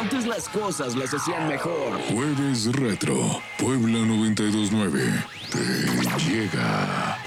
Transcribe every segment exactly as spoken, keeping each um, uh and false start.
Antes las cosas las hacían mejor. Jueves Retro, Puebla noventa y dos nueve, te llega.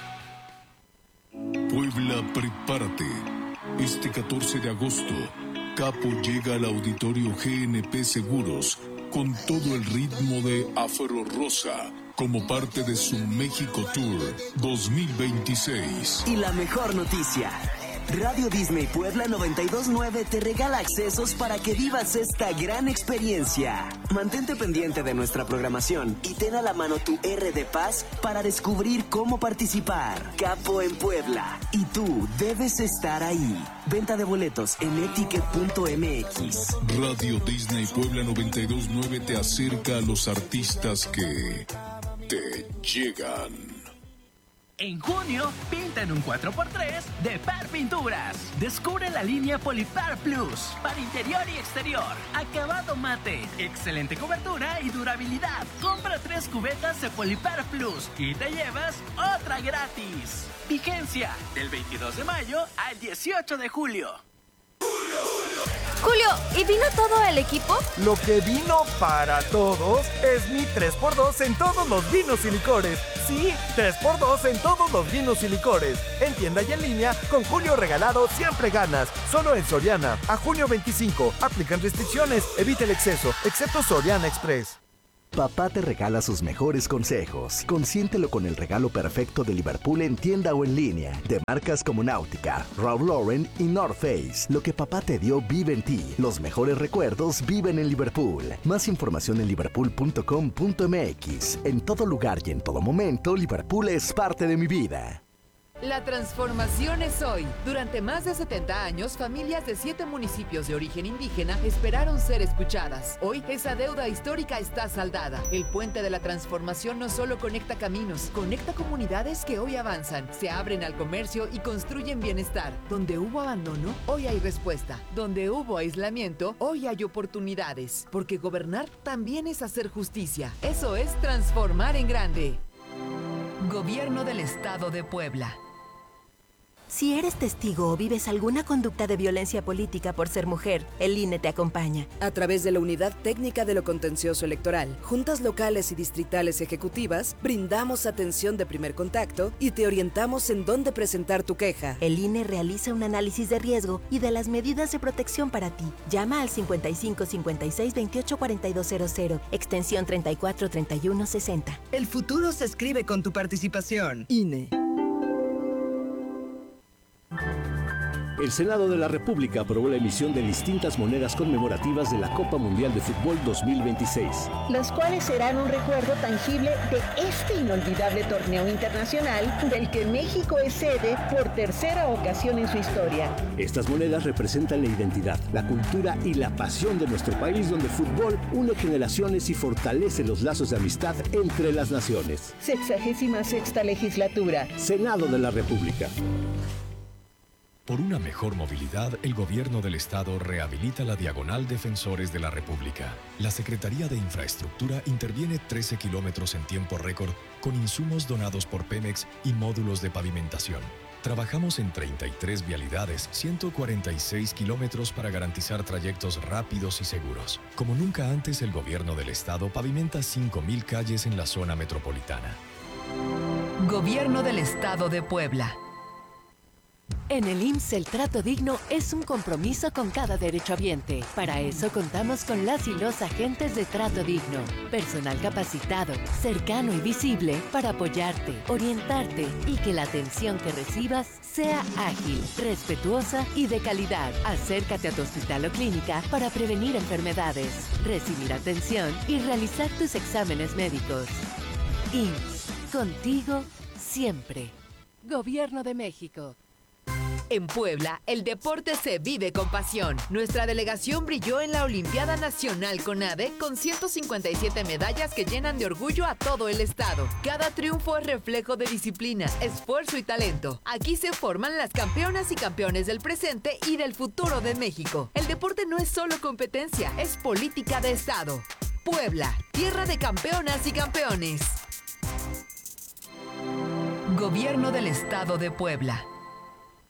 Puebla, prepárate. Este catorce de agosto, Capo llega al Auditorio G N P Seguros con todo el ritmo de Afro Rosa, como parte de su México Tour dos mil veintiséis. Y la mejor noticia: Radio Disney Puebla noventa y dos nueve te regala accesos para que vivas esta gran experiencia. Mantente pendiente de nuestra programación y ten a la mano tu R de Paz para descubrir cómo participar. Capo en Puebla. Y tú debes estar ahí. Venta de boletos en etiquet punto m x. Radio Disney Puebla noventa y dos nueve te acerca a los artistas que te llegan. En junio, pinta en un cuatro por tres de Par Pinturas. Descubre la línea Polipar Plus para interior y exterior. Acabado mate, excelente cobertura y durabilidad. Compra tres cubetas de Polipar Plus y te llevas otra gratis. Vigencia del veintidós de mayo al dieciocho de julio. Julio, ¿y vino todo el equipo? Lo que vino para todos es mi tres por dos en todos los vinos y licores. Sí, tres por dos en todos los vinos y licores. En tienda y en línea, con Julio regalado siempre ganas. Solo en Soriana. A junio veinticinco. Aplican restricciones. Evita el exceso, excepto Soriana Express. Papá te regala sus mejores consejos. Consiéntelo con el regalo perfecto de Liverpool en tienda o en línea. De marcas como Náutica, Ralph Lauren y North Face. Lo que papá te dio vive en ti. Los mejores recuerdos viven en Liverpool. Más información en liverpool punto com punto m x. En todo lugar y en todo momento, Liverpool es parte de mi vida. La transformación es hoy. Durante más de setenta años, familias de siete municipios de origen indígena esperaron ser escuchadas. Hoy, esa deuda histórica está saldada. El puente de la transformación no solo conecta caminos, conecta comunidades que hoy avanzan, se abren al comercio y construyen bienestar. Donde hubo abandono, hoy hay respuesta. Donde hubo aislamiento, hoy hay oportunidades. Porque gobernar también es hacer justicia. Eso es transformar en grande. Gobierno del Estado de Puebla. Si eres testigo o vives alguna conducta de violencia política por ser mujer, el I N E te acompaña. A través de la Unidad Técnica de lo Contencioso Electoral, juntas locales y distritales ejecutivas, brindamos atención de primer contacto y te orientamos en dónde presentar tu queja. El I N E realiza un análisis de riesgo y de las medidas de protección para ti. Llama al cincuenta y cinco cincuenta y seis veintiocho cuarenta y dos cero cero, extensión treinta y cuatro treinta y uno sesenta. El futuro se escribe con tu participación. I N E. El Senado de la República aprobó la emisión de distintas monedas conmemorativas de la Copa Mundial de Fútbol dos mil veintiséis. Las cuales serán un recuerdo tangible de este inolvidable torneo internacional del que México es sede por tercera ocasión en su historia. Estas monedas representan la identidad, la cultura y la pasión de nuestro país, donde el fútbol une generaciones y fortalece los lazos de amistad entre las naciones. Sexagésima sexta legislatura. Senado de la República. Por una mejor movilidad, el Gobierno del Estado rehabilita la Diagonal Defensores de la República. La Secretaría de Infraestructura interviene trece kilómetros en tiempo récord con insumos donados por Pemex y módulos de pavimentación. Trabajamos en treinta y tres vialidades, ciento cuarenta y seis kilómetros para garantizar trayectos rápidos y seguros. Como nunca antes, el Gobierno del Estado pavimenta cinco mil calles en la zona metropolitana. Gobierno del Estado de Puebla. En el I M S S el trato digno es un compromiso con cada derechohabiente. Para eso contamos con las y los agentes de trato digno. Personal capacitado, cercano y visible para apoyarte, orientarte y que la atención que recibas sea ágil, respetuosa y de calidad. Acércate a tu hospital o clínica para prevenir enfermedades, recibir atención y realizar tus exámenes médicos. I M S S, contigo siempre. Gobierno de México. En Puebla, el deporte se vive con pasión. Nuestra delegación brilló en la Olimpiada Nacional CONADE con ciento cincuenta y siete medallas que llenan de orgullo a todo el estado. Cada triunfo es reflejo de disciplina, esfuerzo y talento. Aquí se forman las campeonas y campeones del presente y del futuro de México. El deporte no es solo competencia, es política de estado. Puebla, tierra de campeonas y campeones. Gobierno del Estado de Puebla.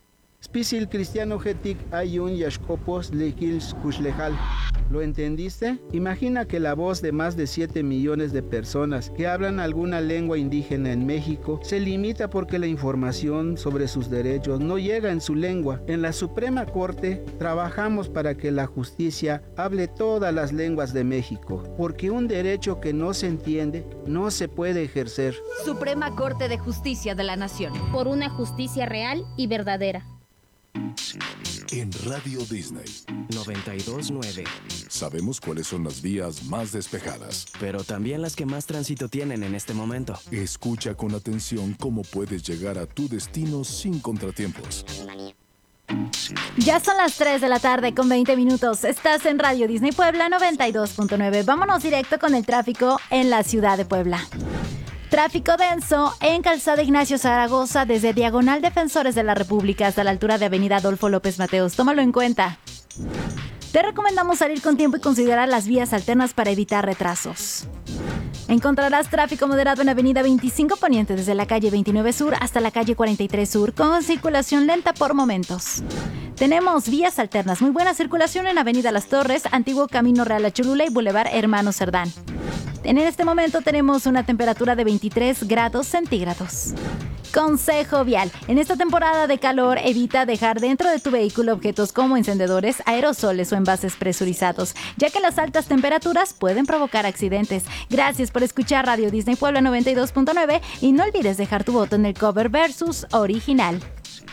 Spisil cristiano getik ayun yashkopos lekils kushlejal. ¿Lo entendiste? Imagina que la voz de más de siete millones de personas que hablan alguna lengua indígena en México se limita porque la información sobre sus derechos no llega en su lengua. En la Suprema Corte trabajamos para que la justicia hable todas las lenguas de México, porque un derecho que no se entiende no se puede ejercer. Suprema Corte de Justicia de la Nación. Por una justicia real y verdadera. En Radio Disney noventa y dos punto nueve. Sabemos cuáles son las vías más despejadas, pero también las que más tránsito tienen en este momento. Escucha con atención cómo puedes llegar a tu destino sin contratiempos. Ya son las tres de la tarde con veinte minutos. Estás en Radio Disney Puebla noventa y dos punto nueve. Vámonos directo con el tráfico en la ciudad de Puebla. Tráfico denso en Calzada Ignacio Zaragoza desde Diagonal Defensores de la República hasta la altura de Avenida Adolfo López Mateos. Tómalo en cuenta. Te recomendamos salir con tiempo y considerar las vías alternas para evitar retrasos. Encontrarás tráfico moderado en Avenida veinticinco Poniente desde la calle veintinueve Sur hasta la calle cuarenta y tres Sur con circulación lenta por momentos. Tenemos vías alternas, muy buena circulación en Avenida Las Torres, Antiguo Camino Real a Cholula y Boulevard Hermano Cerdán. En este momento tenemos una temperatura de veintitrés grados centígrados. Consejo vial. En esta temporada de calor, evita dejar dentro de tu vehículo objetos como encendedores, aerosoles o envases presurizados, ya que las altas temperaturas pueden provocar accidentes. Gracias por escuchar Radio Disney Puebla noventa y dos punto nueve y no olvides dejar tu voto en el cover versus original.